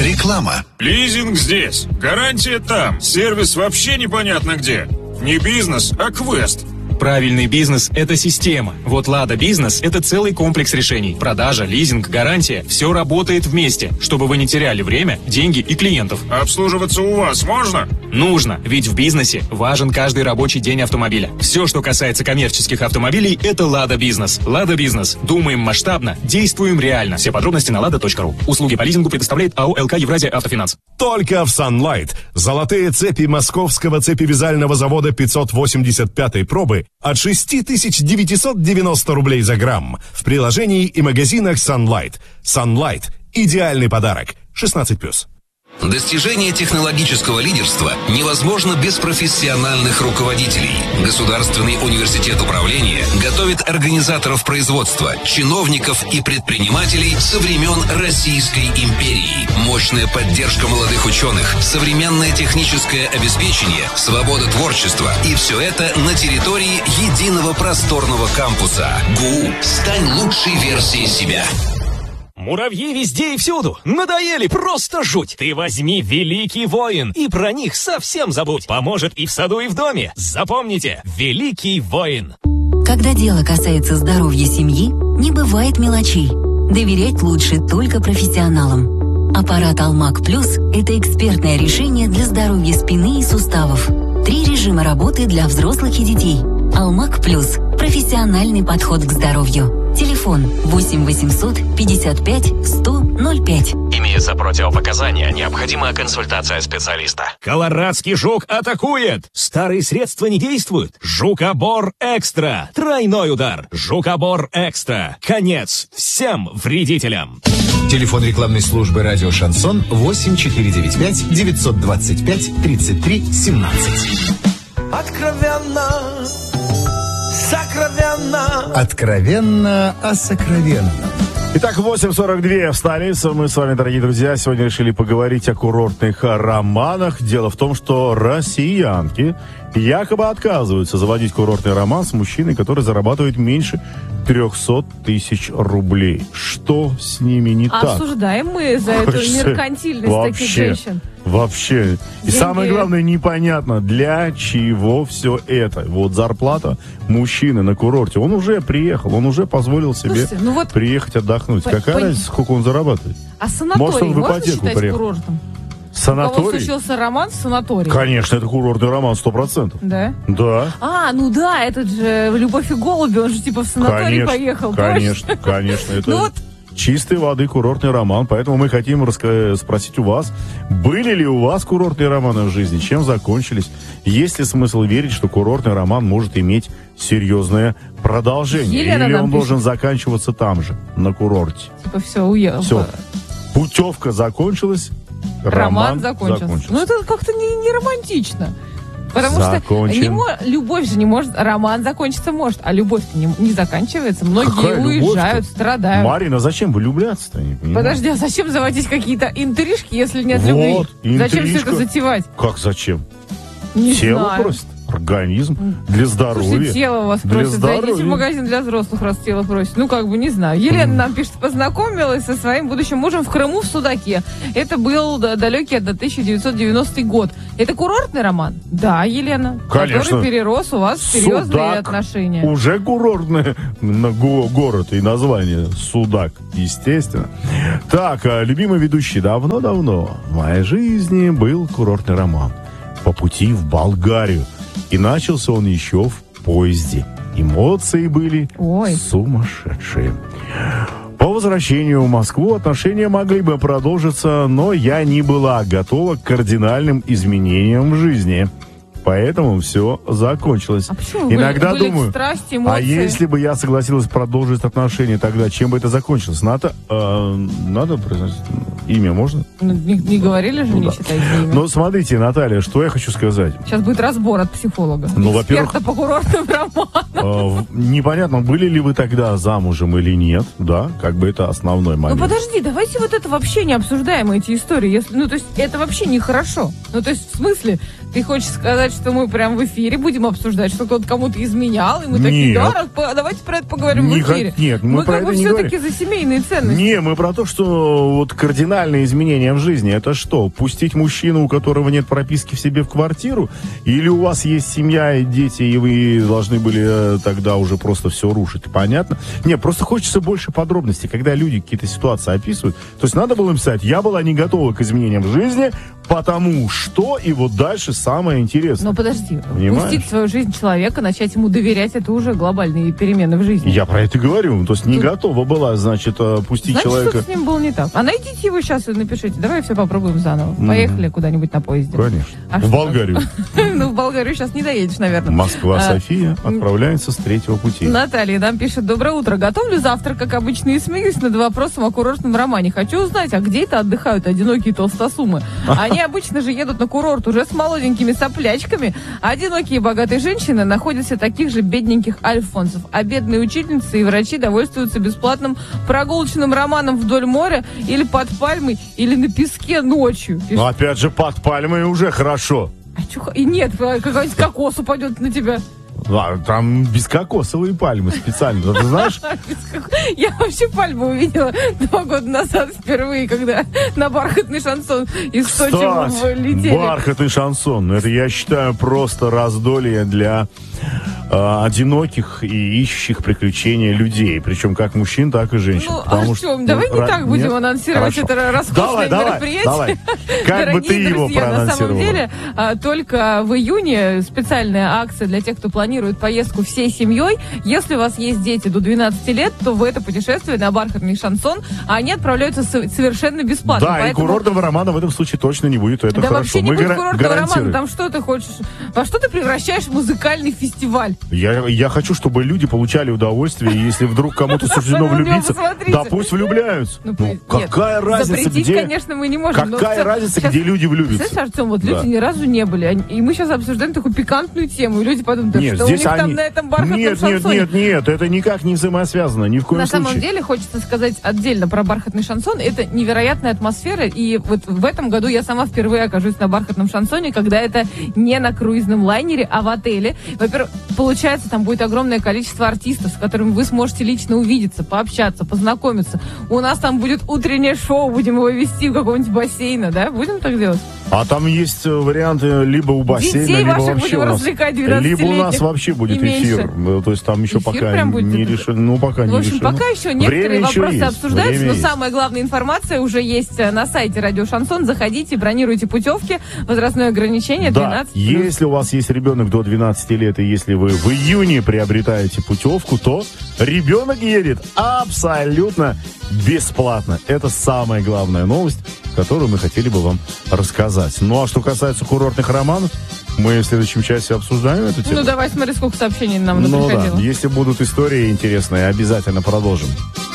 Реклама. Лизинг здесь, гарантия там, сервис вообще непонятно где. Не бизнес, а квест. Правильный бизнес – это система. Вот «Лада Бизнес» – это целый комплекс решений. Продажа, лизинг, гарантия – все работает вместе, чтобы вы не теряли время, деньги и клиентов. Обслуживаться у вас можно? Нужно, ведь в бизнесе важен каждый рабочий день автомобиля. Все, что касается коммерческих автомобилей – это «Лада Бизнес». «Лада Бизнес». Думаем масштабно, действуем реально. Все подробности на lada.ru. Услуги по лизингу предоставляет АО «ЛК Евразия Автофинанс». Только в Sunlight. Золотые цепи московского цепевязального завода 585-й пробы от 6990 рублей за грамм. В приложении и магазинах Sunlight. Sunlight – идеальный подарок. 16+. Достижение технологического лидерства невозможно без профессиональных руководителей. Государственный университет управления готовит организаторов производства, чиновников и предпринимателей со времен Российской империи. Мощная поддержка молодых ученых, современное техническое обеспечение, свобода творчества. И все это на территории единого просторного кампуса. ГУ. Стань лучшей версией себя. Муравьи везде и всюду. Надоели, просто жуть. Ты возьми «Великий воин» и про них совсем забудь. Поможет и в саду, и в доме. Запомните, «Великий воин». Когда дело касается здоровья семьи, не бывает мелочей. Доверять лучше только профессионалам. Аппарат «Алмак Плюс» – это экспертное решение для здоровья спины и суставов. 3 режима работы для взрослых и детей. «Алмак Плюс» – профессиональный подход к здоровью. Телефон 8 800 55 100 05. Имеются противопоказания, необходима консультация специалиста. Колорадский жук атакует! Старые средства не действуют. Жукобор Экстра. Тройной удар. Жукобор Экстра. Конец всем вредителям. Телефон рекламной службы «Радио Шансон» 8495 925 33 17. Откровенно, сокровенно. Откровенно о сокровенном. Итак, 8:42 встали. Мы с вами, дорогие друзья, сегодня решили поговорить о курортных романах. Дело в том, что россиянки якобы отказываются заводить курортный роман с мужчиной, который зарабатывает меньше 300 тысяч рублей. Что с ними не так? Осуждаем мы за эту меркантильность таких женщин. Вообще. И самое главное, непонятно, для чего все это. Вот зарплата мужчины на курорте. Он уже приехал, он уже позволил себе приехать отдохнуть. Какая разница, сколько он зарабатывает? А санаторий можно считать приехал? Курортом? Санаторий? У кого случился роман с санаторием? Конечно, это курортный роман 100%. Да? Да. Ну да, этот же «Любовь и голуби», он же типа в санаторий поехал. Конечно. Это чистой воды курортный роман. Поэтому мы хотим спросить у вас, были ли у вас курортные романы в жизни, чем закончились? Есть ли смысл верить, что курортный роман может иметь серьезное продолжение? Или он должен заканчиваться там же, на курорте? Типа все, уехал. Все. Путевка закончилась, роман закончился. Ну это как-то не романтично. Потому что любовь же не может, роман закончиться может, а любовь-то не заканчивается. Многие уезжают, страдают. Марина, зачем влюбляться-то? Подожди, а зачем заводить какие-то интрижки, если нет любви? Зачем все это затевать? Как зачем? Не Тело знаю. просит. Организм для здоровья. Слушайте, тело вас просит. Зайдите в магазин для взрослых, раз тело просит. Не знаю. Елена нам пишет, познакомилась со своим будущим мужем в Крыму в Судаке. Это был далекий 1990 год. Это курортный роман? Да, Елена. Конечно. Который перерос у вас в серьезные отношения. Уже курортный город и название Судак, естественно. Так, любимый ведущий, давно-давно в моей жизни был курортный роман. По пути в Болгарию. И начался он еще в поезде. Эмоции были сумасшедшие. По возвращению в Москву отношения могли бы продолжиться, но я не была готова к кардинальным изменениям в жизни. Поэтому все закончилось. А почему? Иногда были думаю, страсти, эмоции. А если бы я согласилась продолжить отношения, тогда чем бы это закончилось? Надо произносить имя, можно? Не говорили же, не считайте имя. Ну, смотрите, Наталья, что я хочу сказать. Сейчас будет разбор от психолога. Во-первых, по курортным романам. Непонятно, были ли вы тогда замужем или нет, да? Как бы это основной момент. Подожди, давайте это вообще не обсуждаем, эти истории. То есть это вообще нехорошо. В смысле, Ты хочешь сказать, что мы прям в эфире будем обсуждать, что кто-то кому-то изменял, и мы такие, да, давайте про это поговорим в эфире. Нет, мы про как бы это не все-таки за семейные ценности. Не, мы про то, что вот кардинальные изменения в жизни, это что? Пустить мужчину, у которого нет прописки в себе в квартиру? Или у вас есть семья и дети, и вы должны были тогда уже просто все рушить? Понятно? Не, просто хочется больше подробностей, когда люди какие-то ситуации описывают. То есть надо было им писать, я была не готова к изменениям в жизни, потому что, и вот дальше самое интересное. Но подожди, понимаешь? Пустить в свою жизнь человека, начать ему доверять, это уже глобальные перемены в жизни. Я про это говорю. То есть не готова была, значит, пустить человека. Что-то с ним было не так. А найдите его сейчас и напишите. Давай все попробуем заново. Поехали куда-нибудь на поезде. Конечно. В Болгарию. Ну, в Болгарию сейчас не доедешь, наверное. Москва-София отправляется с 3-го пути. Наталья нам пишет: доброе утро. Готовлю завтрак, как обычно, и смеюсь над вопросом о курортном романе. Хочу узнать, а где это отдыхают одинокие толстосумы? Они обычно же едут на курорт уже с молоденькими соплячками. Одинокие богатые женщины находятся таких же бедненьких альфонсов. А бедные учительницы и врачи довольствуются бесплатным прогулочным романом вдоль моря или под пальмой, или на песке ночью. Но опять же, под пальмой уже хорошо. И нет, какой-нибудь кокос упадет на тебя. Там бескокосовые пальмы специально, ты знаешь? Я вообще пальму увидела 2 года назад впервые, когда на бархатный шансон из Сочи летели. Бархатный шансон, это, я считаю, просто раздолье для одиноких и ищущих приключения людей, причем как мужчин, так и женщин. Давай не так будем анонсировать это роскошное мероприятие. Давай. Как бы ты его проанонсировала? На самом деле, только в июне специальная акция для тех, кто планирует поездку всей семьей. Если у вас есть дети до 12 лет, то в это путешествие на бархатный шансон, они отправляются совершенно бесплатно. Да, поэтому... и курортного романа в этом случае точно не будет, это хорошо. Вообще не будет курортного романа, там что ты хочешь? Во что ты превращаешь музыкальный фестиваль? Я хочу, чтобы люди получали удовольствие, и если вдруг кому-то суждено влюбиться, да пусть влюбляются. Какая разница, где... конечно, мы не можем. Какая разница, где люди влюбятся? Знаешь, Артем, вот люди ни разу не были, и мы сейчас обсуждаем такую пикантную тему, и люди подумают, да что у них там на этом бархатном шансоне? Нет, это никак не взаимосвязано, ни в коем случае. На самом деле, хочется сказать отдельно про бархатный шансон, это невероятная атмосфера, и вот в этом году я сама впервые окажусь на бархатном шансоне, когда это не на круизном лайнере, а в отеле. Во-первых, получается, там будет огромное количество артистов, с которыми вы сможете лично увидеться, пообщаться, познакомиться. У нас там будет утреннее шоу, будем его вести в каком-нибудь бассейне, да? Будем так делать? А там есть варианты либо у бассейна, детей либо ваших вообще у нас, либо у нас вообще будет эфир. То есть там еще эфир пока не решено. Ну, пока не решено. В общем, пока еще некоторые вопросы есть. обсуждаются, но самая главная информация уже есть на сайте Радио Шансон. Заходите, бронируйте путевки. Возрастное ограничение 12+. Да, если у вас есть ребенок до 12 лет, и если вы в июне приобретаете путевку, то ребенок едет абсолютно бесплатно. Это самая главная новость, которую мы хотели бы вам рассказать. Ну, а что касается курортных романов, мы в следующем часе обсуждаем эту тему. Ну, давай смотри, сколько сообщений нам приходило. Да, если будут истории интересные, обязательно продолжим.